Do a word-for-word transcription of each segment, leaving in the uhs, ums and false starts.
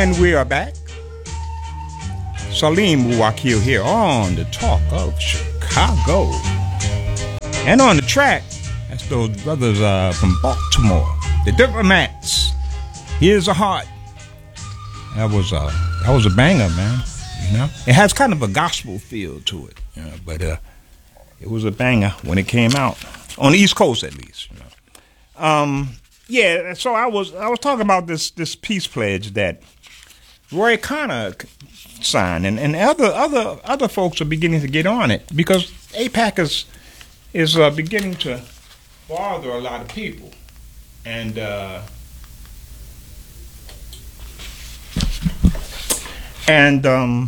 And we are back. Salim Wakil here on the Talk of Chicago. And on the track, that's those brothers uh, from Baltimore, the Diplomats. Here's a Heart. That was a that was a banger, man. You know, it has kind of a gospel feel to it, you know, but uh, it was a banger when it came out on the East Coast, at least. You know. Um, yeah. So I was I was talking about this this peace pledge that Roy Connor signed, and, and other other other folks are beginning to get on it because AIPAC is is uh, beginning to bother a lot of people, and uh, and um,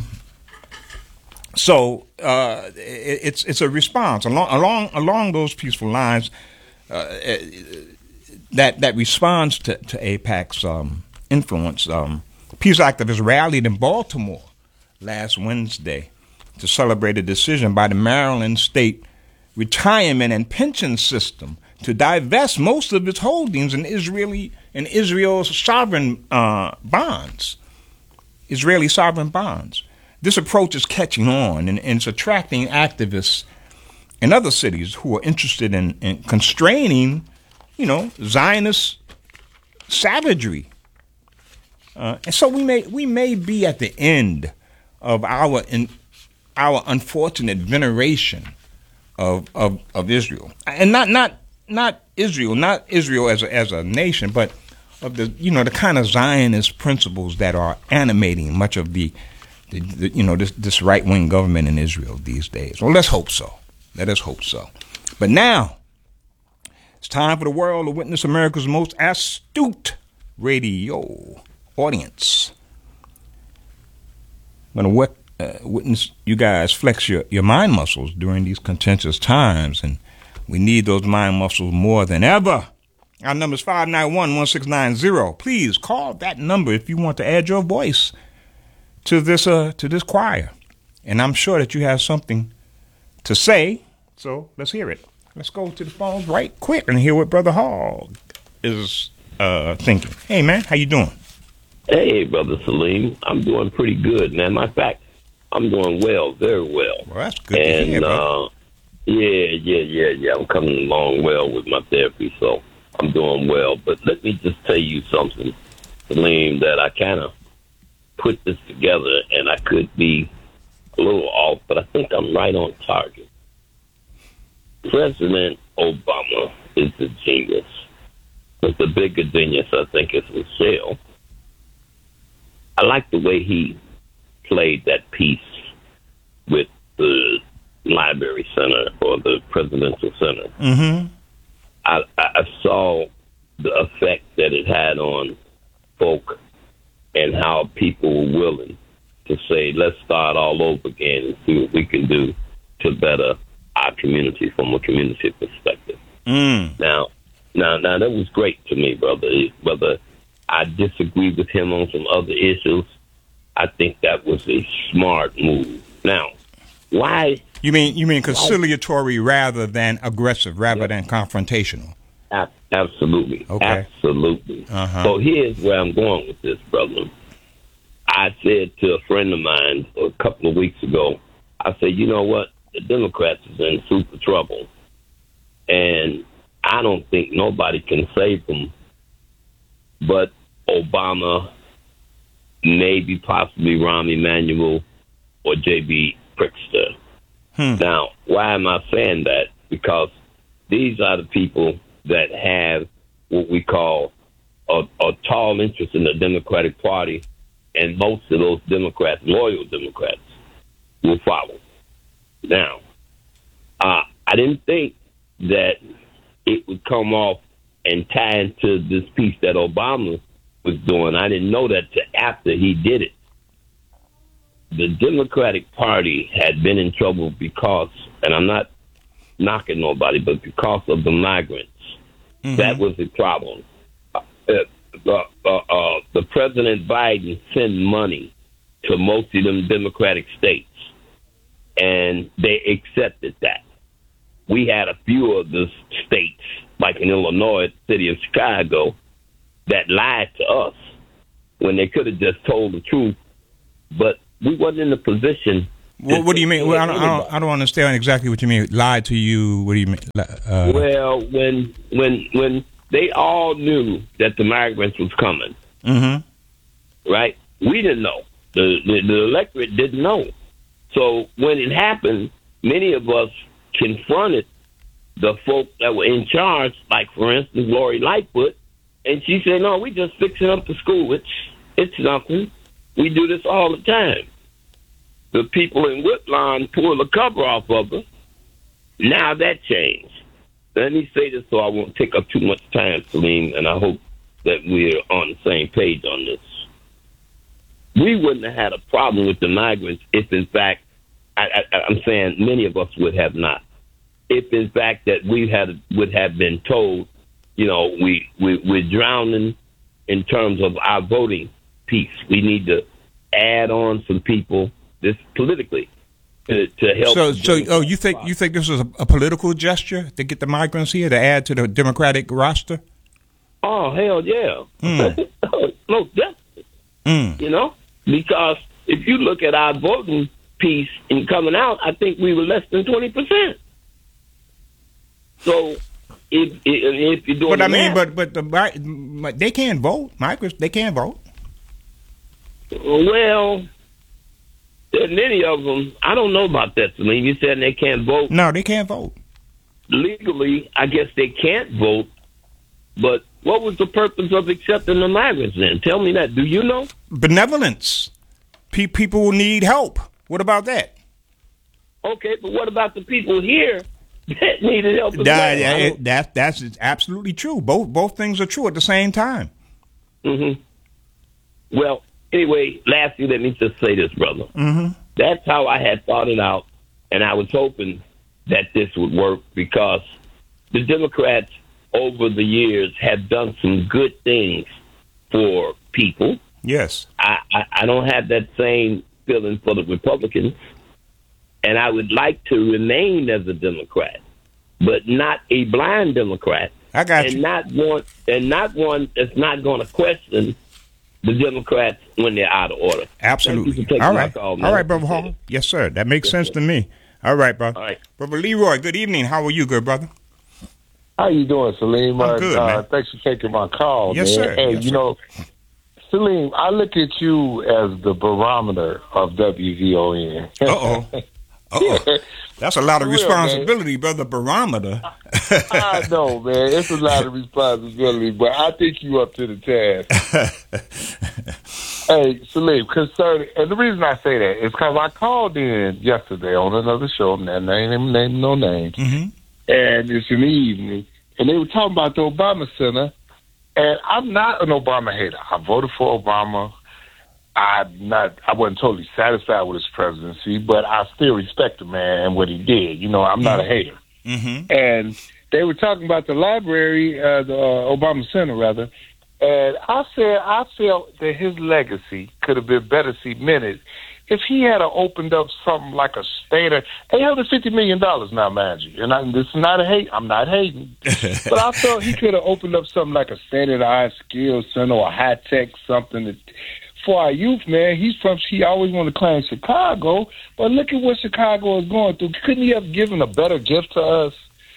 so uh, it, it's it's a response along along along those peaceful lines uh, that that responds to to AIPAC's um, influence. Um, Peace activists rallied in Baltimore last Wednesday to celebrate a decision by the Maryland State Retirement and Pension System to divest most of its holdings in Israeli in Israel's sovereign uh, bonds, Israeli sovereign bonds. This approach is catching on, and, and it's attracting activists in other cities who are interested in, in constraining, you know, Zionist savagery. Uh, and so we may we may be at the end of our in, our unfortunate veneration of, of of Israel, and not not not Israel, not Israel as a, as a nation, but of the you know the kind of Zionist principles that are animating much of the, the, the you know this this right wing government in Israel these days. Well, let's hope so. Let us hope so. But now it's time for the world to witness America's most astute radio audience. I'm going to uh, witness you guys flex your, your mind muscles during these contentious times, and we need those mind muscles more than ever. Our number is five nine one, one six nine zero. Please call that number if you want to add your voice to this uh, to this choir. And I'm sure that you have something to say, so let's hear it. Let's go to the phones right quick and hear what Brother Hogg is uh, thinking. Hey, man, how you doing? Hey, Brother Salim, I'm doing pretty good, man. Matter of fact, I'm doing well, very well. Well, that's good and, to hear, uh, yeah, yeah, yeah, yeah. I'm coming along well with my therapy, so I'm doing well. But let me just tell you something, Salim, that I kind of put this together, and I could be a little off, but I think I'm right on target. President Obama is a genius, but the bigger genius, I think, is Michelle. I like the way he played that piece with the Library Center or the Presidential Center. Mm-hmm. I, I saw the effect that it had on folk and how people were willing to say, let's start all over again and see what we can do to better our community from a community perspective. Mm. Now, now, now that was great to me, brother. Brother. I disagree with him on some other issues. I think that was a smart move. Now, why? You mean you mean conciliatory why? rather than aggressive, rather yeah. than confrontational? A- absolutely. Okay. Absolutely. Uh-huh. So here's where I'm going with this, brother. I said to a friend of mine a couple of weeks ago, I said, you know what? The Democrats is in super trouble. And I don't think nobody can save them but Obama, maybe possibly Rahm Emanuel or J B Pritzker. Hmm. Now, why am I saying that? Because these are the people that have what we call a, a tall interest in the Democratic Party, and most of those Democrats, loyal Democrats, will follow. Now, uh, I didn't think that it would come off and tie into this piece that Obama was doing. I didn't know that till after he did it. The Democratic Party had been in trouble because, and I'm not knocking nobody, but because of the migrants. Mm-hmm. That was the problem. Uh, uh, uh, uh, the President Biden sent money to most of them Democratic states, and they accepted that. We had a few of the states, like in Illinois, the city of Chicago, that lied to us when they could have just told the truth. But we wasn't in the position. Well, what do you mean? Well, I, don't, I don't. I don't understand exactly what you mean. Lied to you. What do you mean? Uh, well, when when when they all knew that the migrants was coming, mm-hmm. right? We didn't know. The, the the electorate didn't know. So when it happened, many of us confronted the folk that were in charge, like, for instance, Lori Lightfoot, and she said, no, we just fixing up the school. It's, it's nothing. We do this all the time. The people in Woodlawn pulled the cover off of her. Now that changed. Let me say this so I won't take up too much time, Salim, and I hope that we're on the same page on this. We wouldn't have had a problem with the migrants if, in fact, I, I, I'm saying many of us would have not. If, in fact, that we had would have been told, you know, we, we, we're drowning in terms of our voting piece. We need to add on some people, this politically, to, to help. So, so, oh, you think you think this is a, a political gesture to get the migrants here to add to the Democratic roster? Oh, hell yeah. Mm. No, definitely. Mm. You know, because if you look at our voting piece in coming out, I think we were less than twenty percent. So, if, if, if you're doing, but I mean, math, but but the they can't vote. Migrants, they can't vote. Well, there many of them. I don't know about that. I mean, you said they can't vote. No, they can't vote. Legally, I guess they can't vote. But what was the purpose of accepting the migrants then? Tell me that. Do you know? Benevolence. Pe- people need help. What about that? Okay, but what about the people here that needed help as that, well? It, that, that's absolutely true. Both both things are true at the same time. Mm-hmm. Well, anyway, lastly, let me just say this, brother. Mm-hmm. That's how I had thought it out, and I was hoping that this would work because the Democrats over the years have done some good things for people. Yes. I, I, I don't have that same feeling for the Republicans, and I would like to remain as a Democrat, but not a blind Democrat. I got and you. Not one, and not one that's not going to question the Democrats when they're out of order. Absolutely. All right. Call, All right, Brother Hall. Yes, sir. That makes yes, sense sir. to me. All right, brother. All right. Brother Leroy, good evening. How are you, good brother? How you doing, Salim? I'm good, uh, man. Thanks for taking my call, yes, man. Sir. Hey, yes, you sir. know, Salim, I look at you as the barometer of W V O N. Uh-oh. Uh-oh. That's a lot of responsibility, brother. Barometer. I know, man. It's a lot of responsibility, but I think you up to the task. Hey, Salim, concerning, and the reason I say that is because I called in yesterday on another show, and I name name no names, mm-hmm. and it's in the evening, and they were talking about the Obama Center, and I'm not an Obama hater. I voted for Obama. I'm not. I wasn't totally satisfied with his presidency, but I still respect the man and what he did. You know, I'm not mm-hmm. a hater. Mm-hmm. And they were talking about the library, uh, the uh, Obama Center, rather. And I said I felt that his legacy could have been better cemented if he had opened up something like a state of eight hundred fifty million dollars now, mind you. And I, this is not a hate. I'm not hating. But I felt he could have opened up something like a state-of-the-art skills center or high-tech something that, for our youth, man. He's from, he always wanted to claim Chicago, but look at what Chicago is going through. Couldn't he have given a better gift to us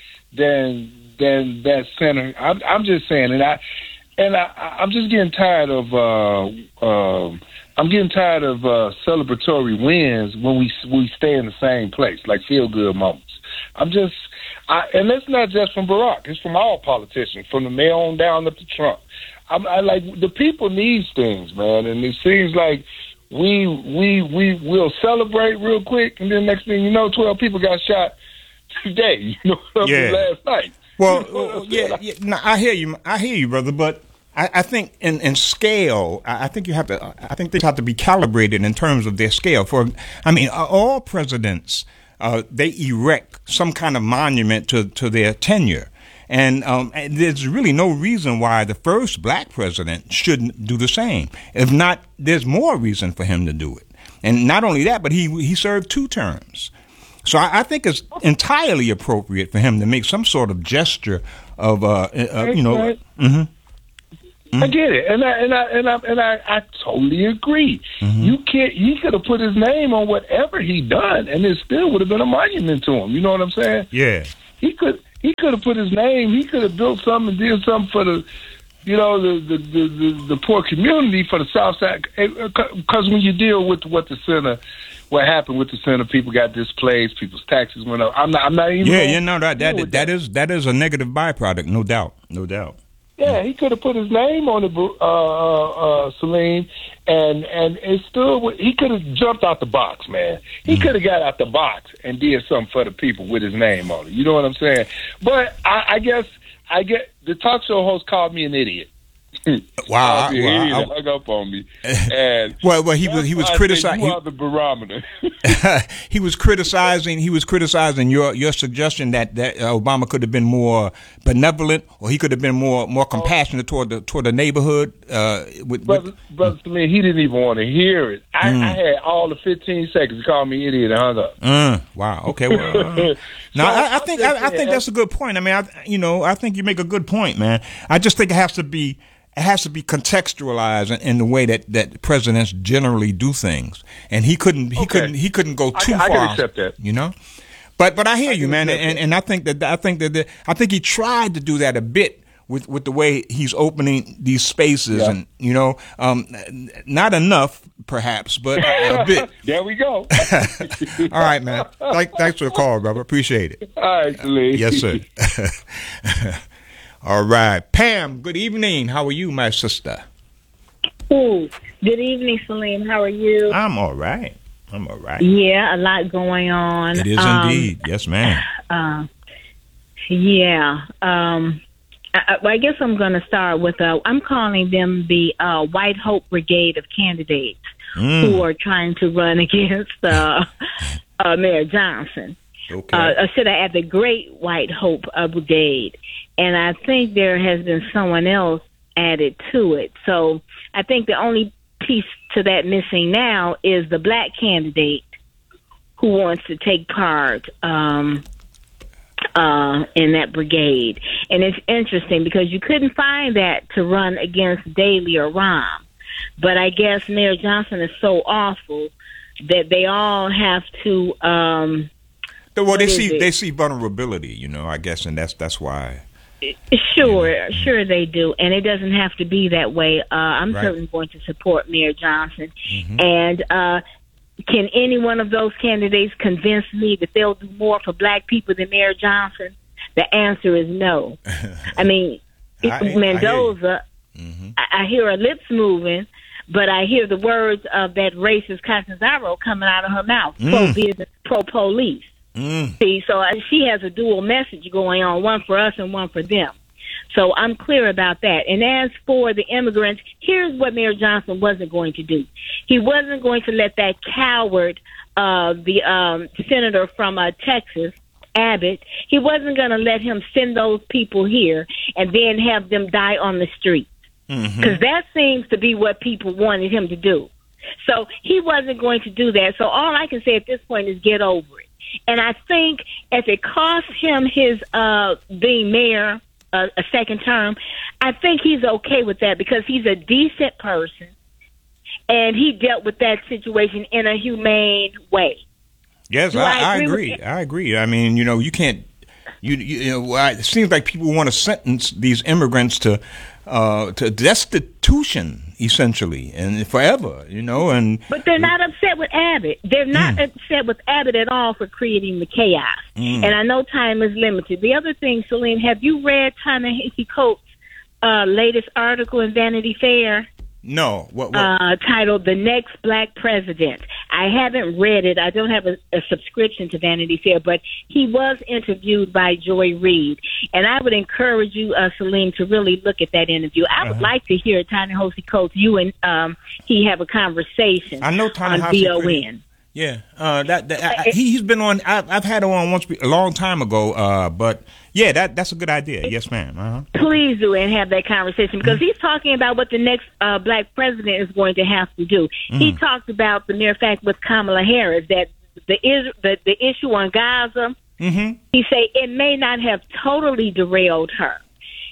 than than that center? I'm, I'm just saying, and I and I, I'm just getting tired of. Uh, uh, I'm getting tired of uh, celebratory wins when we we stay in the same place, like feel good moments. I'm just, I, and that's not just from Barack. It's from all politicians, from the mayor on down up to Trump. I'm, I like the people need things, man, and it seems like we we we will celebrate real quick, and then next thing you know, twelve people got shot today. You know, yeah. last night. Well, you know yeah, yeah. No, I hear you. I hear you, brother. But I, I think in, in scale, I, I think you have to. I think they have to be calibrated in terms of their scale. For I mean, all presidents, uh, they erect some kind of monument to to their tenure. And, um, and there's really no reason why the first black president shouldn't do the same. If not, there's more reason for him to do it. And not only that, but he he served two terms. So I, I think it's entirely appropriate for him to make some sort of gesture of, uh, uh you know. Right. Mm-hmm. I get it, and I and I and I and I, I totally agree. Mm-hmm. You can't. He could have put his name on whatever he done, and it still would have been a monument to him. You know what I'm saying? Yeah. He could. He could have put his name. He could have built something and did something for the, you know, the the the, the, the poor community for the South Side. Because when you deal with what the center, what happened with the center, people got displaced, people's taxes went up. I'm not. I'm not even. Yeah, you know that that that, that is that is a negative byproduct, no doubt, no doubt. Yeah, he could have put his name on it, uh, uh, Salim, and and it still he could have jumped out the box, man. He mm. could have got out the box and did something for the people with his name on it. You know what I'm saying? But I, I guess I get the talk show host called me an idiot. Wow, I, he well, hung up on me. And well, well, he was he was criticizing. You are the barometer. he was criticizing. He was criticizing your your suggestion that that Obama could have been more benevolent, or he could have been more more compassionate toward the toward the neighborhood. Uh, with, brother, with, brother, to me, he didn't even want to hear it. I, mm. I had all the fifteen seconds. He called me idiot and hung up. Mm, wow. Okay. Well, uh, now so, I, I think I, I think that's a good point. I mean, I, you know, I think you make a good point, man. I just think it has to be. It has to be contextualized in, in the way that, that presidents generally do things, and he couldn't he okay. couldn't he couldn't go too I, far. I can accept that, you know. But but I hear I you, man, and, and I think that I think that the, I think he tried to do that a bit with, with the way he's opening these spaces, yeah. and you know, um, not enough perhaps, but a, a bit. There we go. All right, man. Thank, thanks for the call, brother. Appreciate it. All right, Lee. Yes, sir. All right. Pam, good evening. How are you, my sister? Ooh, good evening, Salim. How are you? I'm all right. I'm all right. Yeah, a lot going on. It is um, indeed. Yes, ma'am. Uh, yeah. Um, I, I guess I'm going to start with, uh, I'm calling them the uh, White Hope Brigade of candidates mm. who are trying to run against uh, uh, Mayor Johnson. Okay. Uh, should I add the Great White Hope uh, Brigade? And I think there has been someone else added to it. So I think the only piece to that missing now is the black candidate who wants to take part um, uh, in that brigade. And it's interesting because you couldn't find that to run against Daley or Rahm. But I guess Mayor Johnson is so awful that they all have to... Um, well, they see it? they see vulnerability, you know, I guess, and that's that's why... Sure, yeah. sure they do, and it doesn't have to be that way. Uh, I'm right. certainly going to support Mayor Johnson, mm-hmm. and uh, can any one of those candidates convince me that they'll do more for black people than Mayor Johnson? The answer is no. I mean, I, Mendoza, I hear, mm-hmm. I, I hear her lips moving, but I hear the words of that racist Catanzaro coming out of her mouth, mm. pro-business, pro-police. Mm. See, so she has a dual message going on, one for us and one for them. So I'm clear about that. And as for the immigrants, here's what Mayor Johnson wasn't going to do. He wasn't going to let that coward, uh, the um, senator from uh, Texas, Abbott, he wasn't going to let him send those people here and then have them die on the street. Because mm-hmm. that seems to be what people wanted him to do. So he wasn't going to do that. So all I can say at this point is get over it. And I think if it costs him his uh, being mayor uh, a second term, I think he's okay with that because he's a decent person and he dealt with that situation in a humane way. Yes, I, I, I agree. agree. I agree. I mean, you know, you can't. You, you, you know, it seems like people want to sentence these immigrants to uh, to destitution, essentially, and forever. You know, and but they're not upset with Abbott. They're not mm. upset with Abbott at all for creating the chaos. Mm. And I know time is limited. The other thing, Celine, have you read Ta-Nehisi Coates' uh, latest article in Vanity Fair? No. What, what? Uh, titled "The Next Black President." I haven't read it. I don't have a, a subscription to Vanity Fair, but he was interviewed by Joy Reid, and I would encourage you, uh, Salim, to really look at that interview. I would uh-huh. like to hear Ta-Nehisi Coates, you and um, he have a conversation. I know on V O N. Yeah, uh, that, that I, I, he, he's been on. I, I've had him on once a long time ago, uh, but yeah, that that's a good idea. Yes, ma'am. Uh-huh. Please do and have that conversation because mm-hmm. he's talking about what the next uh, black president is going to have to do. Mm-hmm. He talked about the mere fact with Kamala Harris that the is the, the issue on Gaza. Mm-hmm. He say it may not have totally derailed her.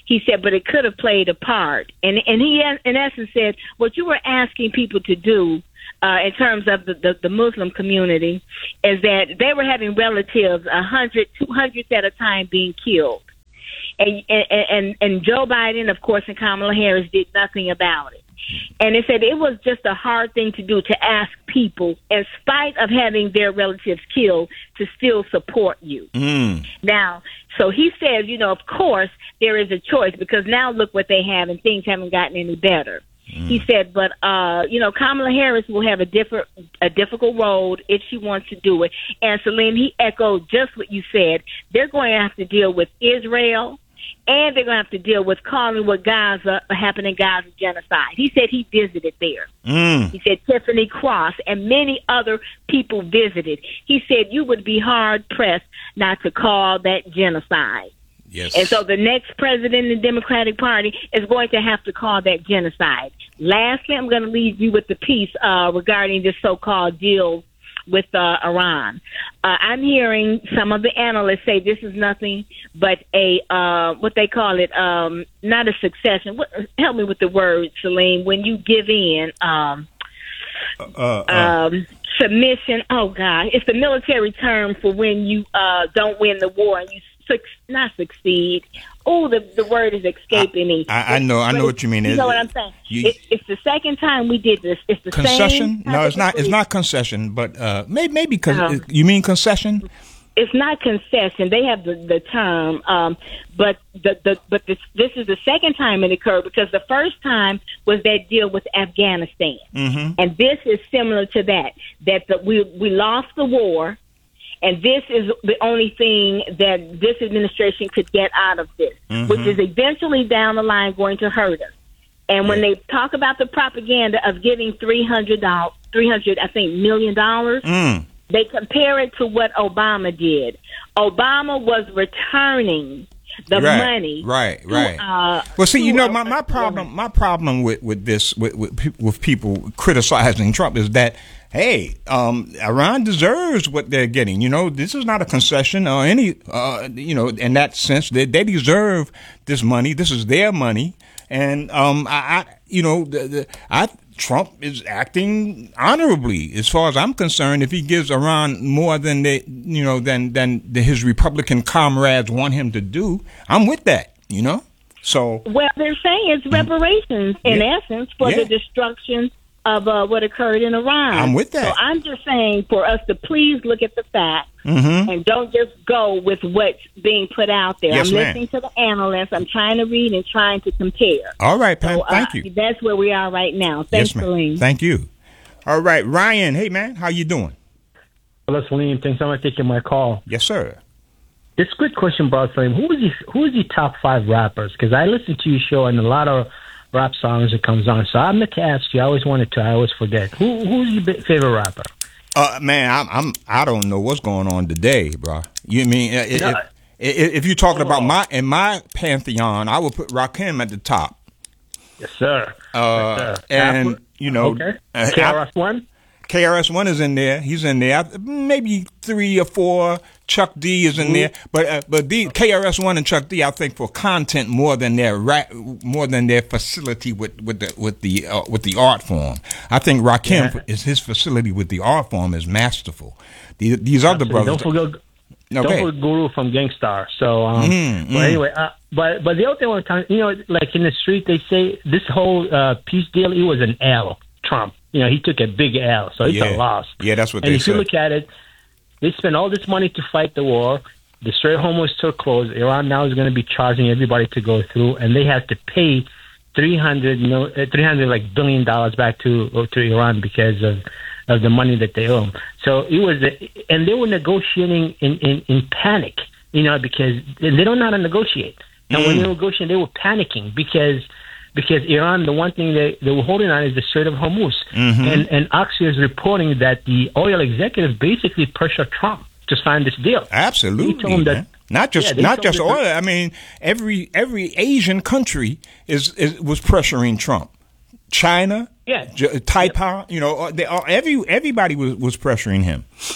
He said, but it could have played a part. And and he, in essence, said, what you were asking people to do uh, in terms of the, the, the Muslim community is that they were having relatives, one hundred, two hundred at a time being killed. And, and, and, and Joe Biden, of course, and Kamala Harris did nothing about it. And they said it was just a hard thing to do, to ask people, in spite of having their relatives killed, to still support you. Mm. Now, so he says, you know, of course, there is a choice, because now look what they have, and things haven't gotten any better. Mm. He said, but, uh, you know, Kamala Harris will have a different, a difficult road if she wants to do it. And, Salim, he echoed just what you said. They're going to have to deal with Israel, and they're going to have to deal with calling what Gaza happened in Gaza genocide. He said he visited there. Mm. He said Tiffany Cross and many other people visited. He said you would be hard-pressed not to call that genocide. Yes. And so the next president in the Democratic Party is going to have to call that genocide. Lastly, I'm going to leave you with the piece uh, regarding this so-called deal with uh, Iran. Uh, I'm hearing some of the analysts say this is nothing but a, uh, what they call it, um, not a succession. What, help me with the word, Salim, when you give in, um, uh, uh, um, submission. Oh, God. It's the military term for when you uh, don't win the war and you su- not succeed. Oh, the the word is escaping me. I, I know, I know what you mean. You It's, know what I'm saying? You, it, it's the second time we did this. It's the concession? same. No, it's not. It's not concession, but uh, maybe maybe con- Uh-huh. you mean concession? It's not concession. They have the, the term, um, but the, the but this this is the second time it occurred, because the first time was that deal with Afghanistan, Mm-hmm. and this is similar to that. That the, we we lost the war. And this is the only thing that this administration could get out of this, Mm-hmm. which is eventually down the line going to hurt us. And when Yeah. they talk about the propaganda of giving three hundred dollars, three hundred, I think, million dollars, Mm. they compare it to what Obama did. Obama was returning the right, money. Right, to, right. uh, well, see, you to know, a- my, my problem, my problem with, with this, with, with pe- with people criticizing Trump is that, hey, um, Iran deserves what they're getting. You know, this is not a concession or any, uh, you know, in that sense, they, they deserve this money. This is their money, and um, I, I you know, the, the, I. Trump is acting honorably, as far as I'm concerned. If he gives Iran more than they, you know, than than the, his Republican comrades want him to do, I'm with that. You know, so well, they're saying it's reparations in Yeah. essence for Yeah. the destruction of uh, what occurred in Iran. I'm with that. So I'm just saying for us to please look at the facts Mm-hmm. and don't just go with what's being put out there. Yes, I'm ma'am. listening to the analysts. I'm trying to read and trying to compare. All right, Pam. So, uh, Thank you. That's where we are right now. Thanks, yes, ma'am. Celine. Thank you. All right, Ryan. Hey, man, how you doing? Hello, Salim. Thanks so much for taking my call. Yes, sir. This good question, bro, Salim. Who is your, who is your top five rappers? Because I listen to your show and a lot of rap songs that comes on. So I meant to ask you. I always wanted to. I always forget. Who who's your bi- favorite rapper? Uh, man, I'm, I'm I don't know what's going on today, bro. You mean uh, if, No, if, if you're talking about overall. my in my pantheon, I would put Rakim at the top. Yes, sir. Uh, yes, sir. and Rapper? you know, okay. uh, K R S One. K R S One is in there. He's in there. Maybe three or four. Chuck D is in Mm-hmm. there, but uh, but the K R S One and Chuck D, I think, for content more than their ra- more than their facility with with the with the uh, with the art form. I think Rakim Yeah. is his facility with the art form is masterful. The, these other Absolutely. brothers, Don't forget. no, Don't go ahead. forget Guru from Gangstar. So, um, Mm, but mm. anyway, uh, but but the other thing I want to tell you, you know, like in the street, they say this whole uh, peace deal, it was an L. Trump, you know, he took a big L, so it's Yeah. a loss. Yeah, that's what and they if you said. look at it, they spent all this money to fight the war. The Strait of Hormuz still closed. Iran now is going to be charging everybody to go through, and they have to pay three hundred mil, uh, three hundred like billion dollars back to uh, to Iran because of of the money that they owe them. So it was, a, and they were negotiating in, in, in panic, you know, because they don't know how to negotiate. And when Mm. they were negotiating, they were panicking because because Iran, the one thing they, they were holding on is the Strait of Hormuz. Mm-hmm. And, and Axios is reporting that the oil executive basically pressured Trump to sign this deal. Absolutely, They told him that- man. Not just Yeah, they not told just him oil. that- I mean, every every Asian country is, is was pressuring Trump. China, Yeah. J- Taiwan, you know, they all, every everybody was, was pressuring him.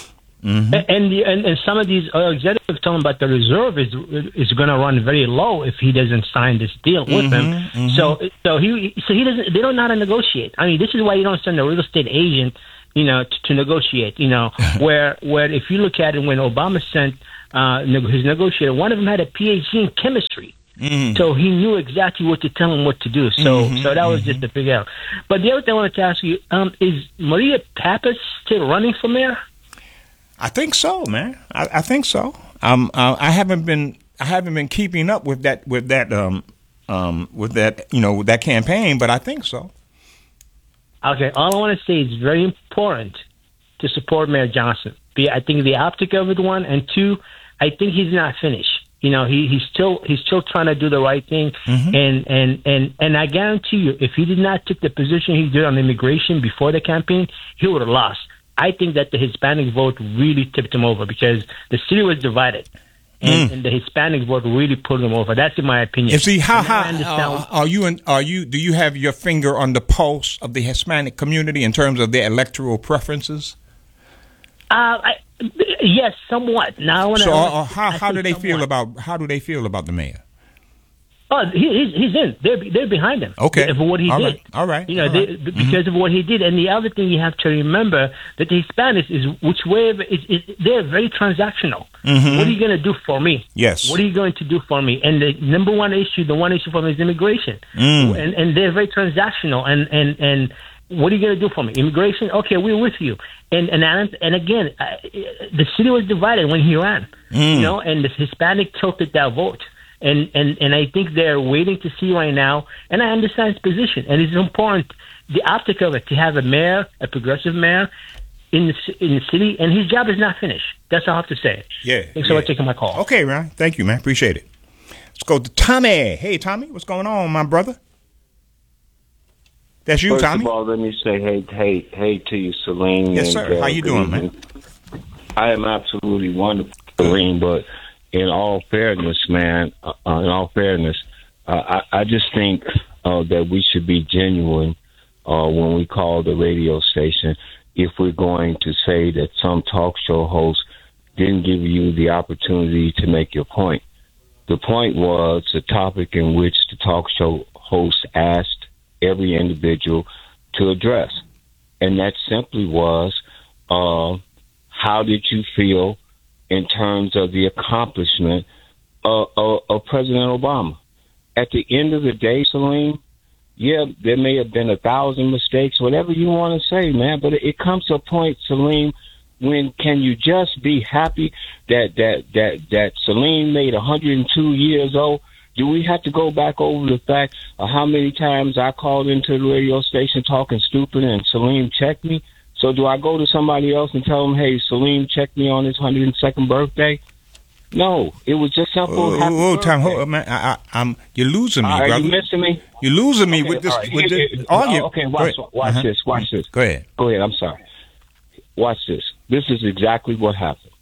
Mm-hmm. And, the, and and some of these uh, executives telling about the reserve is is going to run very low if he doesn't sign this deal with mm-hmm, them. Mm-hmm. So so he so he doesn't. They don't know how to negotiate. I mean, this is why you don't send a real estate agent, you know, to, to negotiate. You know, where where if you look at it, when Obama sent uh, his negotiator, one of them had a P H D in chemistry. Mm-hmm. So he knew exactly what to tell him what to do. So mm-hmm, so that was mm-hmm. just a big out. But the other thing I wanted to ask you, um, is Maria Pappas still running for mayor? I think so, man. I, I think so. Um, uh, I haven't been I haven't been keeping up with that with that um um with that you know with that campaign, but I think so. Okay, all I want to say is very important to support Mayor Johnson. I think the optic of it, one, and two, I think he's not finished. You know, he, he's still he's still trying to do the right thing, mm-hmm. and, and, and, and I guarantee you, if he did not take the position he did on immigration before the campaign, he would have lost. I think that the Hispanic vote really tipped him over because the city was divided, and, mm. and the Hispanic vote really put him over. That's in my opinion. And see, how how uh, are you? In, are you? Do you have your finger on the pulse of the Hispanic community in terms of their electoral preferences? Uh, I, yes, somewhat. Now, I wanna, so, I wanna, uh, how I how do they somewhat. feel about how do they feel about the mayor? Oh, he, he's he's in. They're they're behind him. Okay, for what he all did. Right. All right, you know, all they, right. because mm-hmm. of what he did. And the other thing you have to remember that the Hispanics is which way is, is they're very transactional. Mm-hmm. What are you going to do for me? Yes. What are you going to do for me? And the number one issue, the one issue for me is immigration. Mm. And and they're very transactional. And and and what are you going to do for me? Immigration? Okay, we're with you. And and and again, uh, the city was divided when he ran. Mm. You know, and the Hispanic tilted that vote. And, and and I think they're waiting to see right now, and I understand his position, and it's important, the optic of it, to have a mayor, a progressive mayor, in the, in the city, and his job is not finished. That's all I have to say. Yeah. Thanks so yeah. much for taking my call. Okay, Ryan. Thank you, man. Appreciate it. Let's go to Tommy. Hey, Tommy, what's going on, my brother? That's you, First Tommy? First of all, let me say hey, hey, hey to you, Celine. Yes, sir. And, uh, How you doing, man? I am absolutely wonderful, Celine, but in all fairness, man, uh, in all fairness, uh, I, I just think uh, that we should be genuine uh, when we call the radio station if we're going to say that some talk show host didn't give you the opportunity to make your point. The point was the topic in which the talk show host asked every individual to address. And that simply was, uh, how did you feel in terms of the accomplishment of, of, of President Obama? At the end of the day, Celine, yeah, there may have been a thousand mistakes, whatever you want to say, man, but it, it comes to a point, Celine, when can you just be happy that that that that Celine made one hundred two years old? Do we have to go back over the fact of how many times I called into the radio station talking stupid and Celine checked me? So do I go to somebody else and tell them, hey, Celine checked me on his one hundred second birthday? No, it was just simple. Oh, oh, time, hold, man, I, I, I'm, you're losing me, uh, brother. Are you missing me? You're losing me okay, with this. Right. With Here, this here, argument. Oh, okay, watch, watch uh-huh. this. Watch this. Go ahead. Go ahead. I'm sorry. Watch this. This is exactly what happened.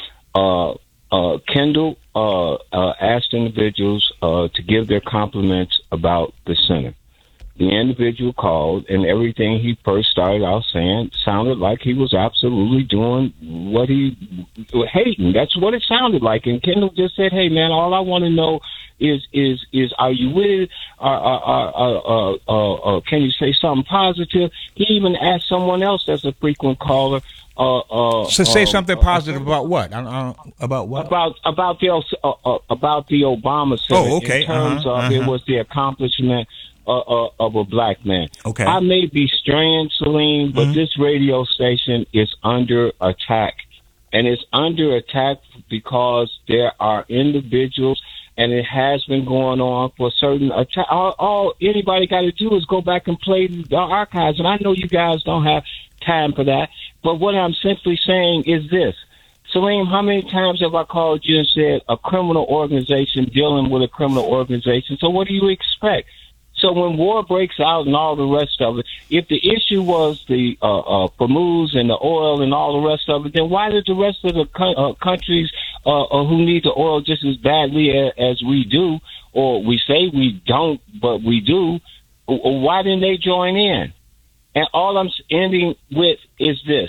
Uh, uh, Kendall uh, uh, asked individuals uh, to give their compliments about the center. The individual called, and everything he first started out saying sounded like he was absolutely doing what he hating. That's what it sounded like. And Kendall just said, "Hey, man, all I want to know is is is are you with it? Uh, uh, uh, uh, uh, uh, can you say something positive?" He even asked someone else that's a frequent caller. Uh, uh, so say uh, something uh, positive about what? I, I, about what? About about the uh, uh, about the Obama Center. Oh, okay. In terms uh-huh, of uh-huh. it was the accomplishment uh, uh, of a black man. Okay. I may be strange, Celine, but mm-hmm. this radio station is under attack, and it's under attack because there are individuals, and it has been going on for certain attack. All, all anybody got to do is go back and play the archives, and I know you guys don't have time for that. But what I'm simply saying is this. Salim, how many times have I called you and said a criminal organization dealing with a criminal organization? So what do you expect? So when war breaks out and all the rest of it, if the issue was the uh, uh, Hormuz and the oil and all the rest of it, then why did the rest of the co- uh, countries uh, uh, who need the oil just as badly as, as we do, or we say we don't, but we do, why didn't they join in? And all I'm ending with is this.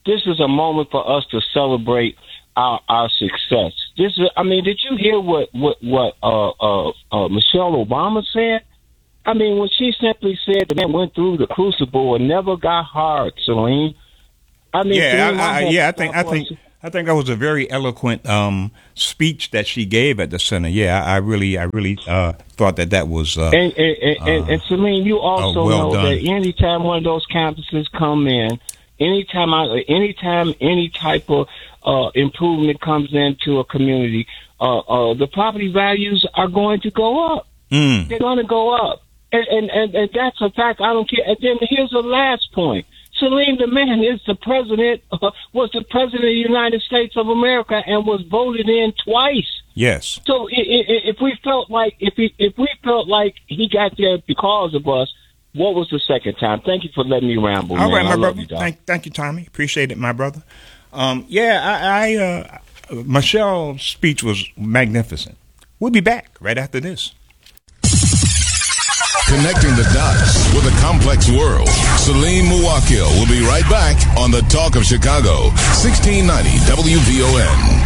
this is a moment for us to celebrate our our success. This is, I mean, did you hear what what what uh, uh, uh, Michelle Obama said? I mean, when she simply said the man went through the crucible and never got hard, Celine. I mean, yeah, Celine, I, I, I yeah, I think I think I think that was a very eloquent um, speech that she gave at the center. Yeah, I, I really, I really uh, thought that that was. Uh, and, and, and, uh, and, and Celine, you also uh, well know done. that anytime one of those campuses come in, anytime I, anytime any type of uh, improvement comes into a community, uh, uh, the property values are going to go up. Mm. They're going to go up, and, and and and that's a fact. I don't care. And then here's the last point. Celine, the man is the president, uh, was the president of the United States of America and was voted in twice. Yes. So if we felt like if he, if we felt like he got there because of us, what was the second time? Thank you for letting me ramble. All man. right, my I brother. Love you, thank, thank you, Tommy. Appreciate it, my brother. Um, yeah, I, I uh, Michelle's speech was magnificent. We'll be back right after this. Connecting the dots with a complex world. Salim Muwakil will be right back on the Talk of Chicago, sixteen ninety W V O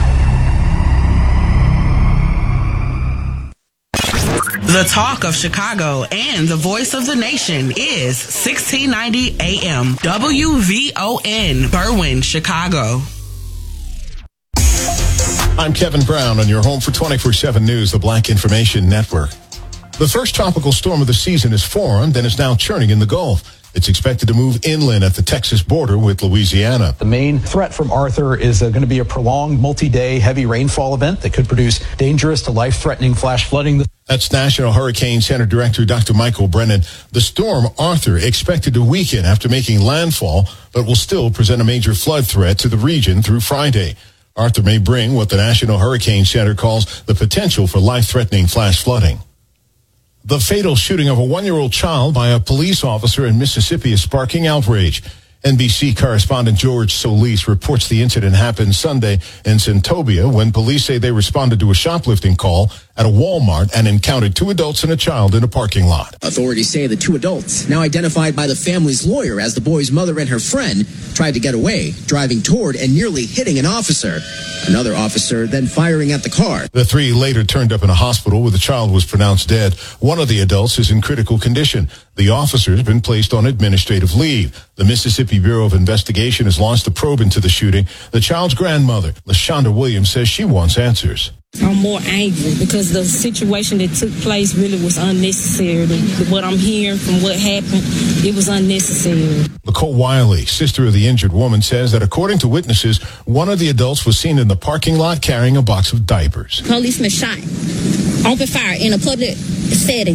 N. The Talk of Chicago and the voice of the nation is sixteen ninety A M W V O N, Berwyn, Chicago. I'm Kevin Brown on your home for twenty-four seven News, the Black Information Network. The first tropical storm of the season is formed and is now churning in the Gulf. It's expected to move inland at the Texas border with Louisiana. The main threat from Arthur is uh, going to be a prolonged multi-day heavy rainfall event that could produce dangerous to life-threatening flash flooding. That's National Hurricane Center Director Doctor Michael Brennan. The storm Arthur expected to weaken after making landfall, but will still present a major flood threat to the region through Friday. Arthur may bring what the National Hurricane Center calls the potential for life-threatening flash flooding. The fatal shooting of a one-year-old child by a police officer in Mississippi is sparking outrage. N B C correspondent George Solis reports the incident happened Sunday in Centobia when police say they responded to a shoplifting call at a Walmart and encountered two adults and a child in a parking lot. Authorities say the two adults, now identified by the family's lawyer as the boy's mother and her friend, tried to get away, driving toward and nearly hitting an officer. Another officer then firing at the car. The three later turned up in a hospital where the child was pronounced dead. One of the adults is in critical condition. The officer has been placed on administrative leave. The Mississippi Bureau of Investigation has launched a probe into the shooting. The child's grandmother, LaShonda Williams, says she wants answers. I'm more angry because the situation that took place really was unnecessary. The, what I'm hearing from what happened, it was unnecessary. Nicole Wiley, sister of the injured woman, says that according to witnesses, one of the adults was seen in the parking lot carrying a box of diapers. Policeman shot, open fire in a public setting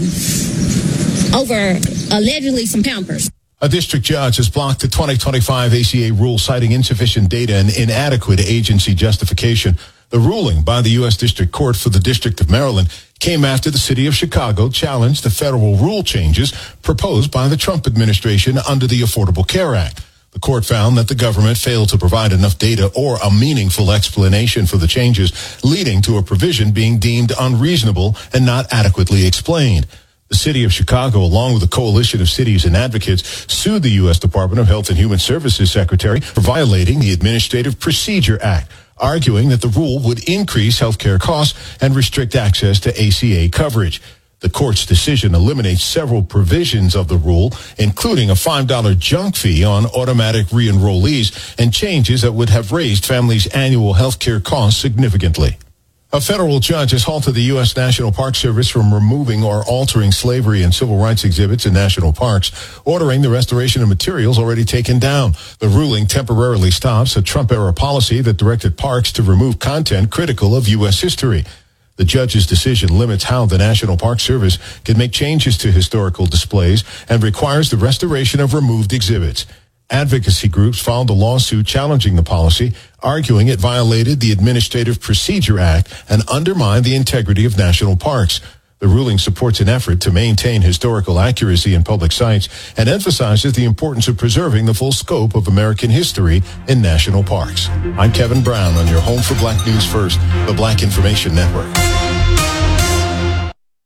over allegedly some Pampers. A district judge has blocked the twenty twenty-five A C A rule citing insufficient data and inadequate agency justification. The ruling by the U S District Court for the District of Maryland came after the city of Chicago challenged the federal rule changes proposed by the Trump administration under the Affordable Care Act. The court found that the government failed to provide enough data or a meaningful explanation for the changes, leading to a provision being deemed unreasonable and not adequately explained. The city of Chicago, along with a coalition of cities and advocates, sued the U S Department of Health and Human Services Secretary for violating the Administrative Procedure Act, arguing that the rule would increase healthcare costs and restrict access to A C A coverage. The court's decision eliminates several provisions of the rule, including a five dollar junk fee on automatic re-enrollees and changes that would have raised families' annual healthcare costs significantly. A federal judge has halted the U S National Park Service from removing or altering slavery and civil rights exhibits in national parks, ordering the restoration of materials already taken down. The ruling temporarily stops a Trump-era policy that directed parks to remove content critical of U S history. The judge's decision limits how the National Park Service can make changes to historical displays and requires the restoration of removed exhibits. Advocacy groups filed a lawsuit challenging the policy, arguing it violated the Administrative Procedure Act and undermined the integrity of national parks. The ruling supports an effort to maintain historical accuracy in public sites and emphasizes the importance of preserving the full scope of American history in national parks. I'm Kevin Brown on your home for Black News First, the Black Information Network.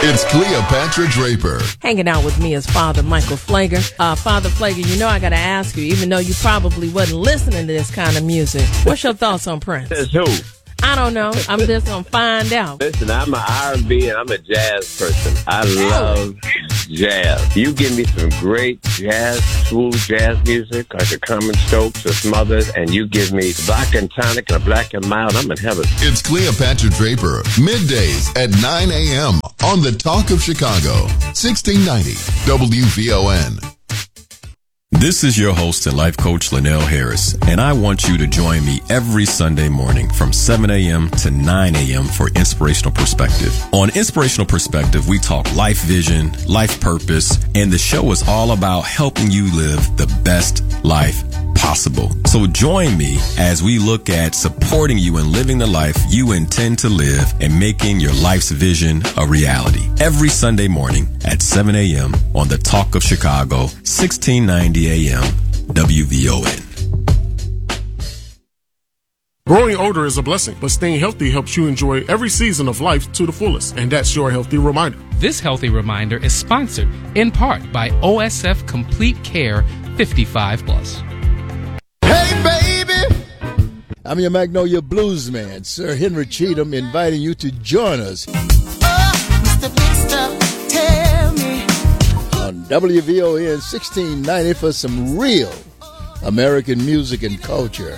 It's Cleopatra Draper. Hanging out with me is Father Michael Flager. Uh, Father Flager, you know I got to ask you, even though you probably wasn't listening to this kind of music, what's your thoughts on Prince? That's who? I don't know. I'm just going to find out. Listen, I'm an R and B and I'm a jazz person. I love jazz. You give me some great jazz, smooth jazz music, like a Carmen Stokes or some others, and you give me Black and Tonic and a Black and Mild, I'm in heaven. It's Cleopatra Draper, middays at nine a.m. on The Talk of Chicago, sixteen ninety W V O N. This is your host and life coach, Linnell Harris, and I want you to join me every Sunday morning from seven a.m. to nine a.m. for Inspirational Perspective. On Inspirational Perspective, we talk life vision, life purpose, and the show is all about helping you live the best life possible. So join me as we look at supporting you in living the life you intend to live and making your life's vision a reality. Every Sunday morning at seven a.m. on The Talk of Chicago, sixteen ninety a.m. W V O N. Growing older is a blessing, but staying healthy helps you enjoy every season of life to the fullest, and that's your Healthy Reminder. This Healthy Reminder is sponsored in part by O S F Complete Care fifty-five plus. Hey, baby! I'm your Magnolia Blues man, Sir Henry Cheatham, inviting you to join us Oh, Mister Big Stuff, tell me. on W V O N sixteen ninety for some real American music and culture.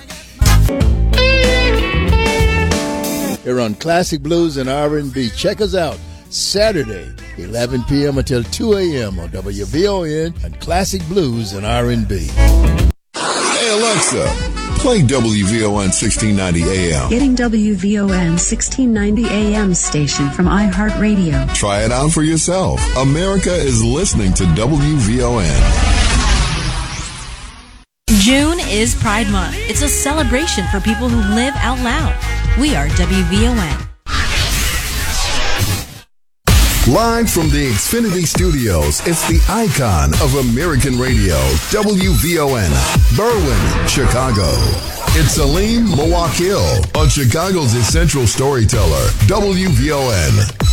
Here on Classic Blues and R and B. Check us out Saturday, eleven p.m. until two a.m. on W V O N and Classic Blues and R and B. Hey, Alexa, play W V O N sixteen ninety A M. Getting W V O N sixteen ninety A M station from iHeartRadio. Try it out for yourself. America is listening to W V O N. June is Pride Month. It's a celebration for people who live out loud. We are W V O N. Live from the Xfinity Studios, it's the icon of American radio, W V O N, Berwyn, Chicago. It's Salim Mawakil, on Chicago's essential storyteller, W V O N.